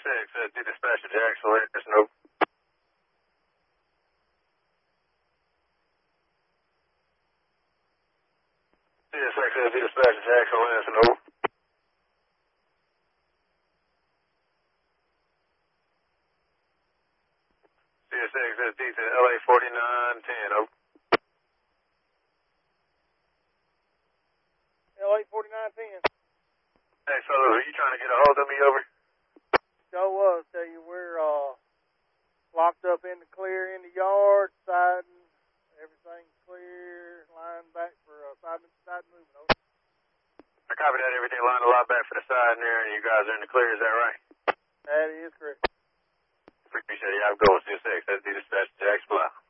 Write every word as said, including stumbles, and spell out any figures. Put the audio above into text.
six, uh, do dispatch to Jacksonville. There's no. C S X, uh, do dispatch to Jacksonville. There's no. C S X, uh, D to L A forty-nine ten, over. L A forty-nine ten. Hey, fellas, are you trying to get a hold of me, over? Joe was, tell you, we're uh, locked up in the clear in the yard, siding, everything's clear, line back for uh, side, side movement, over. I copy that, everything lined a lot back for the side in there, and you guys are in the clear, is that right? That is correct. Appreciate it. Have a good one, C S X, that's the dispatch to Jacksonville.